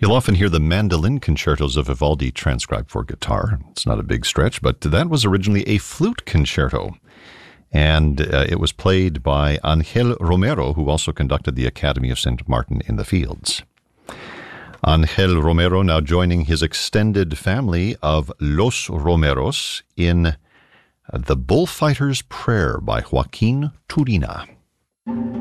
You'll often hear the mandolin concertos of Vivaldi transcribed for guitar. It's not a big stretch, but that was originally a flute concerto. And it was played by Angel Romero, who also conducted the Academy of St. Martin in the Fields. Angel Romero now joining his extended family of Los Romeros in The Bullfighter's Prayer by Joaquin Turina.